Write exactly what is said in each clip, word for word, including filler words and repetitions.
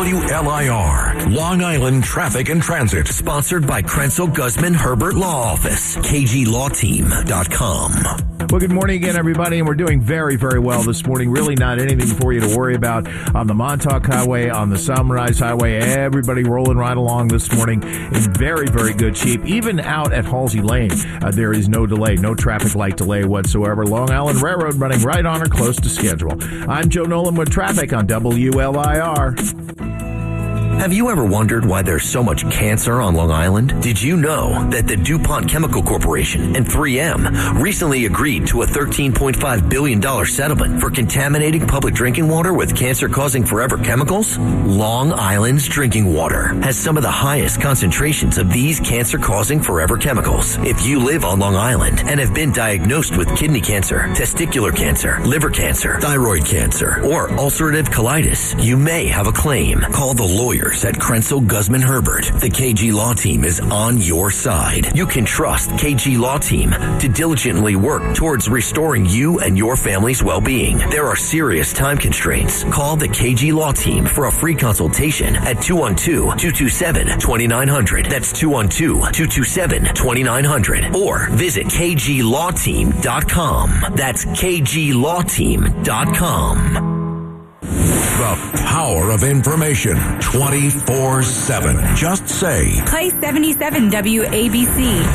W L I R, Long Island Traffic and Transit. Sponsored by Krenzel Guzman Herbert Law Office, K G Law Team dot com. Well, good morning again, everybody, and we're doing very, very well this morning. Really not anything for you to worry about on the Montauk Highway, on the Sunrise Highway. Everybody rolling right along this morning in very, very good shape. Even out at Halsey Lane, uh, there is no delay, no traffic light delay whatsoever. Long Island Railroad running right on or close to schedule. I'm Joe Nolan with traffic on W L I R. Have you ever wondered why there's so much cancer on Long Island? Did you know that the DuPont Chemical Corporation and three M recently agreed to a thirteen point five billion dollars settlement for contaminating public drinking water with cancer-causing forever chemicals? Long Island's drinking water has some of the highest concentrations of these cancer-causing forever chemicals. If you live on Long Island and have been diagnosed with kidney cancer, testicular cancer, liver cancer, thyroid cancer, or ulcerative colitis, you may have a claim. Call the lawyers at Krenzel Guzman Herbert. The K G Law Team is on your side. You can trust K G Law Team to diligently work towards restoring you and your family's well-being. There are serious time constraints. Call the K G Law Team for a free consultation at two one two, two two seven, two nine zero zero. That's two one two, two two seven, two nine zero zero. Or visit K G Law Team dot com. That's K G Law Team dot com. The power of information twenty-four seven. Just say Clay seventy-seven W A B C.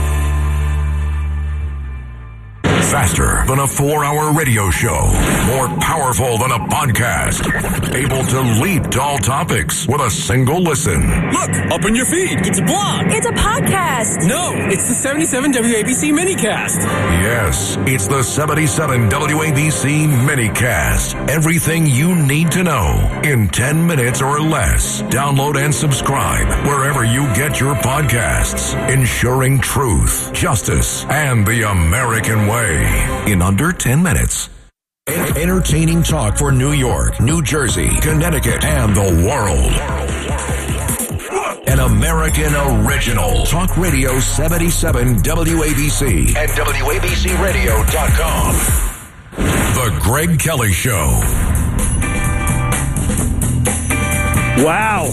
Faster than a four-hour radio show. More powerful than a podcast. Able to leap to all topics with a single listen. Look, up in your feed. It's a blog. It's a podcast. No, it's the seventy-seven W A B C minicast. Yes, it's the seventy-seven W A B C minicast. Everything you need to know in ten minutes or less. Download and subscribe wherever you get your podcasts. Ensuring truth, justice, and the American way. In under ten minutes. En- entertaining talk for New York, New Jersey, Connecticut, and the world. An American original. Talk Radio seventy-seven W A B C and W A B C radio dot com. The Greg Kelly Show. Wow.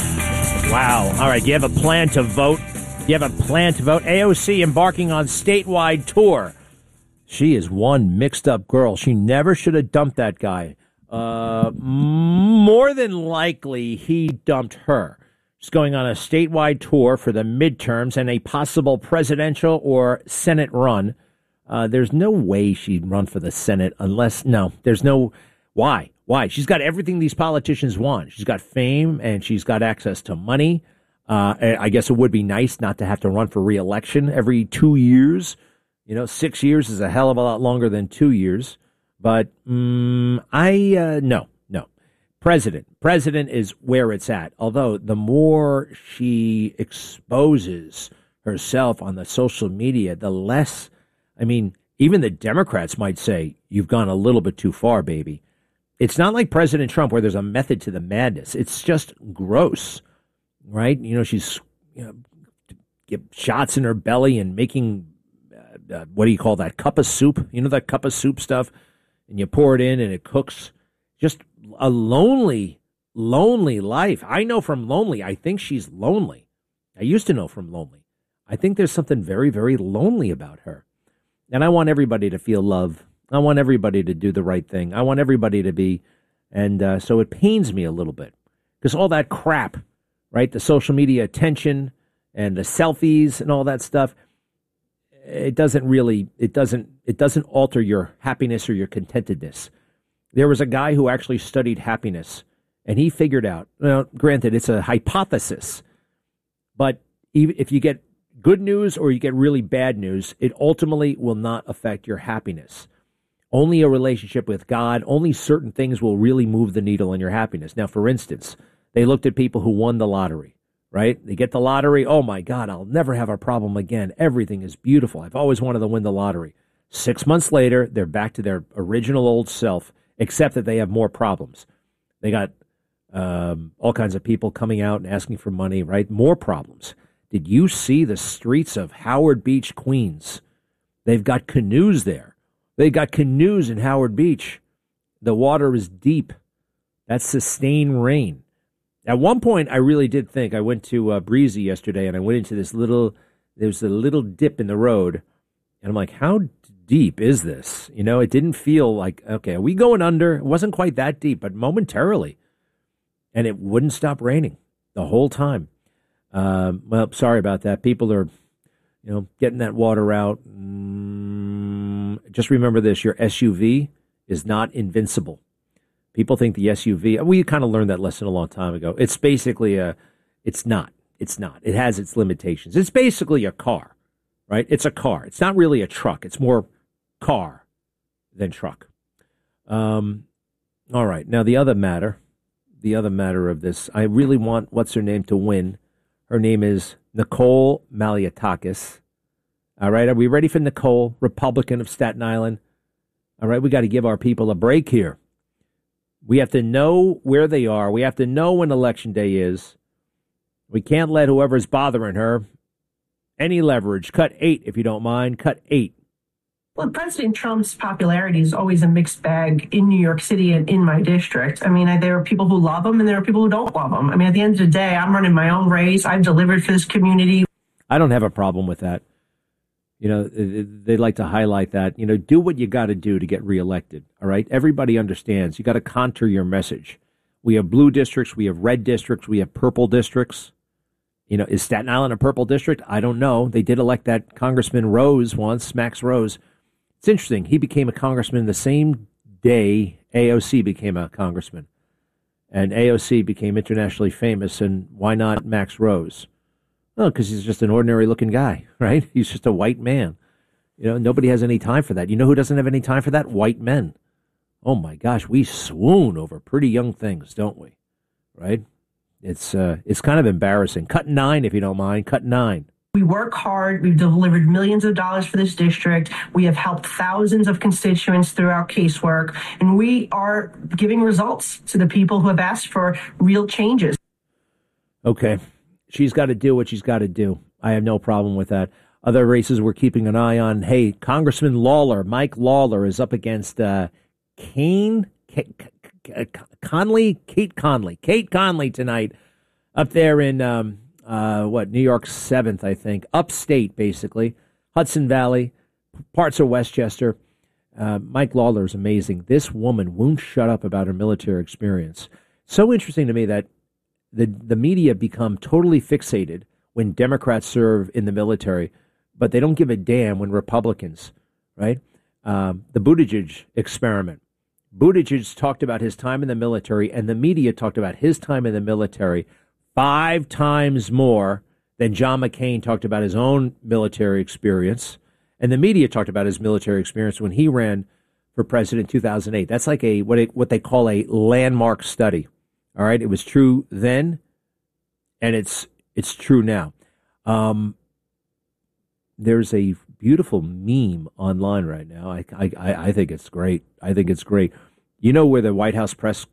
Wow. All right. Do you have a plan to vote? Do you have a plan to vote? A O C embarking on statewide tour. She is one mixed up girl. She never should have dumped that guy. Uh, more than likely, he dumped her. She's going on a statewide tour for the midterms and a possible presidential or Senate run. Uh, there's no way she'd run for the Senate unless, no, there's no, why? Why? She's got everything these politicians want. She's got fame and she's got access to money. Uh, I guess it would be nice not to have to run for re-election every two years. You know, six years is a hell of a lot longer than two years. But um, I, uh, no, no. President. President is where it's at. Although the more she exposes herself on the social media, the less, I mean, even the Democrats might say, you've gone a little bit too far, baby. It's not like President Trump where there's a method to the madness. It's just gross, right? You know, she's, you know, get shots in her belly and making, Uh, what do you call that? Cup of soup? You know that cup of soup stuff? And you pour it in and it cooks. Just a lonely, lonely life. I know from Lonely. I think she's lonely. I used to know from Lonely. I think there's something very, very lonely about her. And I want everybody to feel love. I want everybody to do the right thing. I want everybody to be. And uh, so it pains me a little bit. Because all that crap, right? The social media attention and the selfies and all that stuff. It doesn't really, it doesn't, it doesn't alter your happiness or your contentedness. There was a guy who actually studied happiness, and he figured out, well, granted, it's a hypothesis, but even if you get good news or you get really bad news, it ultimately will not affect your happiness. Only a relationship with God, only certain things will really move the needle in your happiness. Now, for instance, they looked at people who won the lottery. Right? They get the lottery. Oh, my God, I'll never have a problem again. Everything is beautiful. I've always wanted to win the lottery. Six months later, they're back to their original old self, except that they have more problems. They got um, all kinds of people coming out and asking for money, right? More problems. Did you see the streets of Howard Beach, Queens? They've got canoes there. They've got canoes in Howard Beach. The water is deep. That's sustained rain. At one point, I really did think, I went to uh, Breezy yesterday, and I went into this little, there's a little dip in the road, and I'm like, how deep is this? You know, it didn't feel like, okay, are we going under? It wasn't quite that deep, but momentarily. And it wouldn't stop raining the whole time. Uh, well, sorry about that. People are, you know, getting that water out. Mm, just remember this, your S U V is not invincible. People think the S U V, we kind of learned that lesson a long time ago. It's basically a, it's not. It's not. It has its limitations. It's basically a car, right? It's a car. It's not really a truck. It's more car than truck. Um, all right. Now, the other matter, the other matter of this, I really want what's her name to win. Her name is Nicole Malliotakis. All right. Are we ready for Nicole, Republican of Staten Island? All right. We got to give our people a break here. We have to know where they are. We have to know when Election Day is. We can't let whoever's bothering her any leverage. Cut eight, if you don't mind. Cut eight. Well, President Trump's popularity is always a mixed bag in New York City and in my district. I mean, there are people who love him and there are people who don't love him. I mean, at the end of the day, I'm running my own race. I've delivered for this community. I don't have a problem with that. You know, they like to highlight that. You know, do what you got to do to get reelected, all right? Everybody understands. You got to contour your message. We have blue districts. We have red districts. We have purple districts. You know, is Staten Island a purple district? I don't know. They did elect that Congressman Rose once, Max Rose. It's interesting. He became a congressman the same day A O C became a congressman. And A O C became internationally famous, and why not Max Rose? Well, because he's just an ordinary-looking guy, right? He's just a white man. You know, nobody has any time for that. You know who doesn't have any time for that? White men. Oh, my gosh, we swoon over pretty young things, don't we? Right? It's uh, it's kind of embarrassing. Cut nine, if you don't mind. Cut nine. We work hard. We've delivered millions of dollars for this district. We have helped thousands of constituents through our casework, and we are giving results to the people who have asked for real changes. Okay. She's got to do what she's got to do. I have no problem with that. Other races we're keeping an eye on. Hey, Congressman Lawler, Mike Lawler is up against uh, Kane, K- K- Conley, Kate Conley, Kate Conley tonight up there in, um, uh, what, New York seventh, I think, upstate, basically, Hudson Valley, parts of Westchester. Uh, Mike Lawler is amazing. This woman won't shut up about her military experience. So interesting to me that The the media become totally fixated when Democrats serve in the military, but they don't give a damn when Republicans, right? Um, the Buttigieg experiment. Buttigieg talked about his time in the military, and the media talked about his time in the military five times more than John McCain talked about his own military experience. And the media talked about his military experience when he ran for president in two thousand eight. That's like a what it, what they call a landmark study. All right, it was true then, and it's it's true now. Um, there's a beautiful meme online right now. I, I I think it's great. I think it's great. You know where the White House press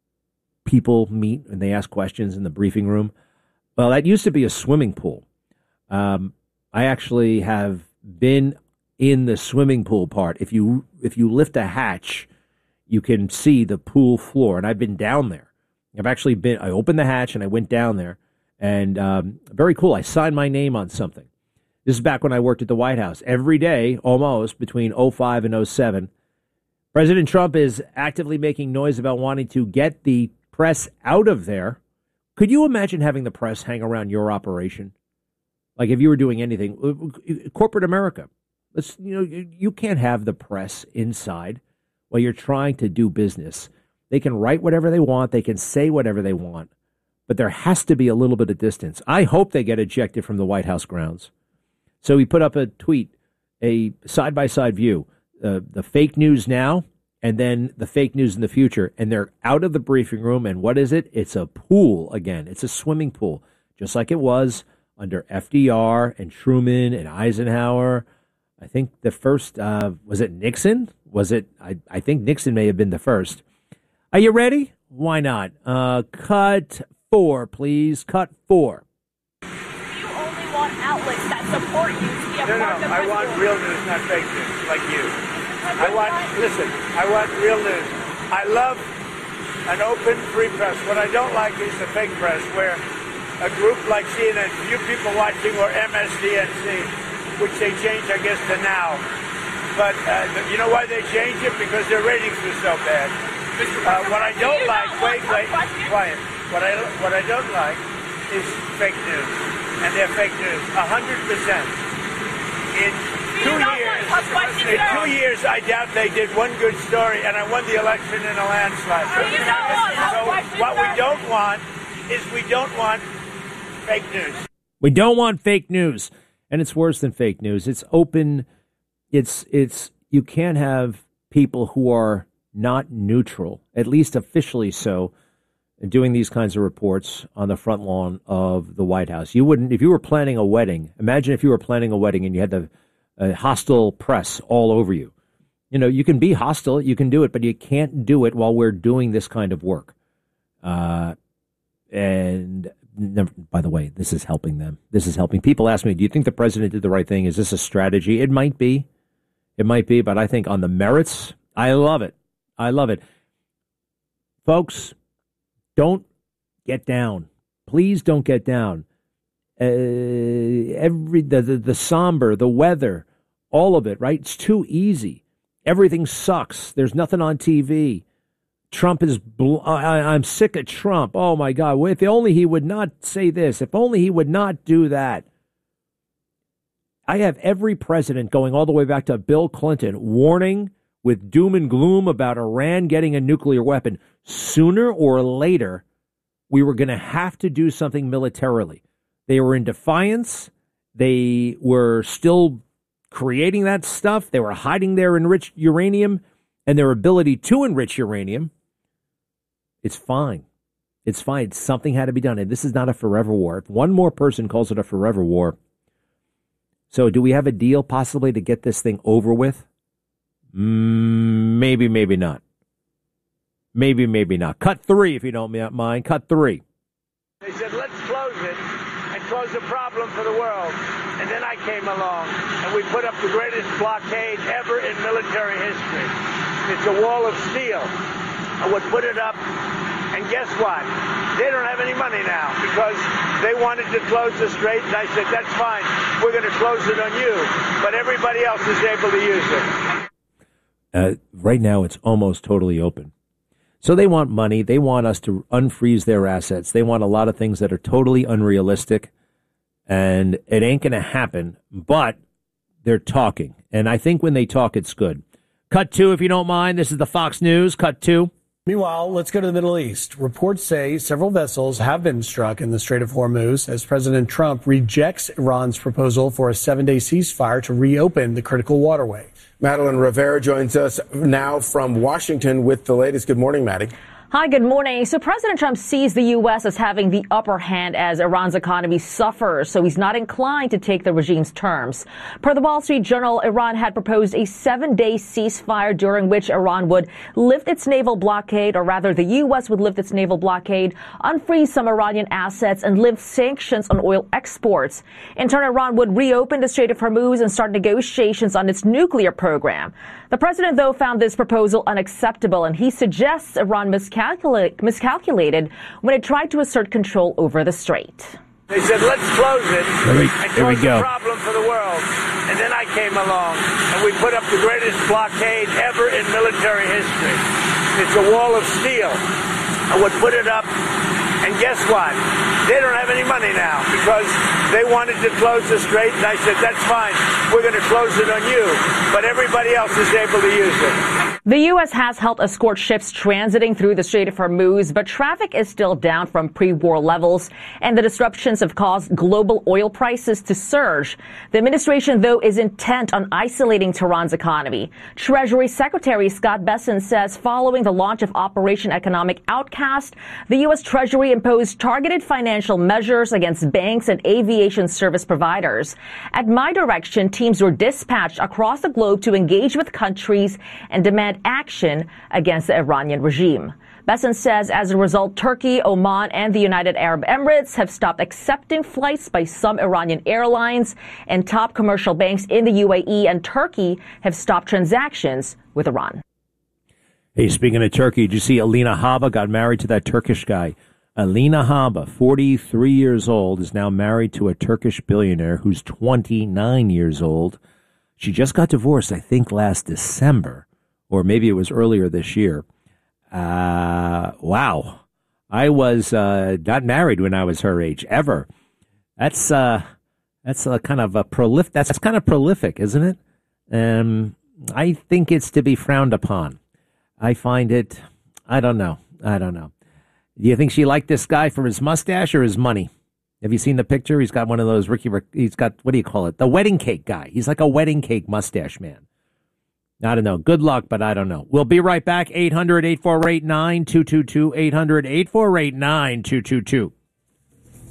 people meet and they ask questions in the briefing room? Well, that used to be a swimming pool. Um, I actually have been in the swimming pool part. If you if you lift a hatch, you can see the pool floor, and I've been down there. I've actually been, I opened the hatch and I went down there, and um, very cool. I signed my name on something. This is back when I worked at the White House. Every day, almost, between oh five and oh seven, President Trump is actively making noise about wanting to get the press out of there. Could you imagine having the press hang around your operation? Like if you were doing anything, corporate America. Let's, you know, you can't have the press inside while you're trying to do business. They can write whatever they want. They can say whatever they want. But there has to be a little bit of distance. I hope they get ejected from the White House grounds. So he put up a tweet, a side-by-side view, uh, the fake news now and then the fake news in the future. And they're out of the briefing room. And what is it? It's a pool again. It's a swimming pool, just like it was under F D R and Truman and Eisenhower. I think the first, uh, was it Nixon? Was it? I, I think Nixon may have been the first. Are you ready? Why not? Uh, cut four, please. Cut four. You only want outlets that support you to be a no, part no, of the I want real news, not fake news, like you. I want, listen, I want real news. I love an open, free press. What I don't like is the fake press, where a group like C N N, few people watching, or M S D N C, which they changed, I guess, to Now. But uh, you know why they changed it? Because their ratings were so bad. Uh, what I don't like, wait, wait, quiet. What I what I don't like is fake news, and they're fake news, a hundred percent. In two years, in two years, I doubt they did one good story, and I won the election in a landslide. So what we don't want is we don't want fake news. We don't want fake news, and it's worse than fake news. It's open. It's it's you can't have people who are not neutral, at least officially so, doing these kinds of reports on the front lawn of the White House. You wouldn't, if you were planning a wedding, imagine if you were planning a wedding and you had the uh, hostile press all over you. You know, you can be hostile, you can do it, but you can't do it while we're doing this kind of work. Uh, and by the way, this is helping them. This is helping. People ask me, do you think the president did the right thing? Is this a strategy? It might be. It might be, but I think on the merits, I love it. I love it. Folks, don't get down. Please don't get down. Uh, every the, the the somber, the weather, all of it, right? It's too easy. Everything sucks. There's nothing on T V. Trump is, bl- I, I'm sick of Trump. Oh, my God. If only he would not say this. If only he would not do that. I have every president going all the way back to Bill Clinton warning with doom and gloom about Iran getting a nuclear weapon. Sooner or later, we were going to have to do something militarily. They were in defiance. They were still creating that stuff. They were hiding their enriched uranium and their ability to enrich uranium. It's fine. It's fine. Something had to be done. And this is not a forever war. If one more person calls it a forever war. So do we have a deal possibly to get this thing over with? Mm, maybe, maybe not. Maybe, maybe not. Cut three, if you don't mind. Cut three. They said, let's close it and cause a problem for the world. And then I came along, and we put up the greatest blockade ever in military history. It's a wall of steel. I would put it up, and guess what? They don't have any money now because they wanted to close the strait, and I said, that's fine. We're going to close it on you. But everybody else is able to use it. Uh, right now, it's almost totally open. So they want money. They want us to unfreeze their assets. They want a lot of things that are totally unrealistic. And it ain't going to happen, but they're talking. And I think when they talk, it's good. Cut two, if you don't mind. This is the Fox News. Cut two. Meanwhile, let's go to the Middle East. Reports say several vessels have been struck in the Strait of Hormuz as President Trump rejects Iran's proposal for a seven-day ceasefire to reopen the critical waterway. Madeline Rivera joins us now from Washington with the latest. Good morning, Maddie. Hi, good morning. So President Trump sees the U S as having the upper hand as Iran's economy suffers, so he's not inclined to take the regime's terms. Per the Wall Street Journal, Iran had proposed a seven-day ceasefire during which Iran would lift its naval blockade, or rather the U S would lift its naval blockade, unfreeze some Iranian assets, and lift sanctions on oil exports. In turn, Iran would reopen the Strait of Hormuz and start negotiations on its nuclear program. The president, though, found this proposal unacceptable, and he suggests Iran miscalculated miscalculated when it tried to assert control over the strait. They said, let's close it there we, and there we cause go. a problem for the world. And then I came along, and we put up the greatest blockade ever in military history. It's a wall of steel. I would put it up, and guess what? They don't have any money now because they wanted to close the strait, and I said, that's fine. We're going to close it on you, but everybody else is able to use it. The U S has helped escort ships transiting through the Strait of Hormuz, but traffic is still down from pre-war levels, and the disruptions have caused global oil prices to surge. The administration, though, is intent on isolating Tehran's economy. Treasury Secretary Scott Bessent says following the launch of Operation Economic Outcast, the U S Treasury imposed targeted financial measures against banks and aviation service providers. At my direction, teams were dispatched across the globe to engage with countries and demand action against the Iranian regime. Bessent says as a result, Turkey, Oman, and the United Arab Emirates have stopped accepting flights by some Iranian airlines, and top commercial banks in the U A E and Turkey have stopped transactions with Iran. Hey, speaking of Turkey, did you see Alina Haba got married to that Turkish guy? Alina Haba, forty-three years old, is now married to a Turkish billionaire who's twenty-nine years old. She just got divorced, I think, last December, or maybe it was earlier this year. Uh, wow. I was uh, not married when I was her age, ever. That's uh, that's a kind of a prolific. That's kind of prolific, isn't it? Um, I think it's to be frowned upon. I find it. I don't know. I don't know. Do you think she liked this guy for his mustache or his money? Have you seen the picture? He's got one of those Ricky. He's got, what do you call it? The wedding cake guy. He's like a wedding cake mustache man. I don't know. Good luck, but I don't know. We'll be right back. eight hundred, eight four eight, nine two two two. eight hundred, eight four eight, nine two two two.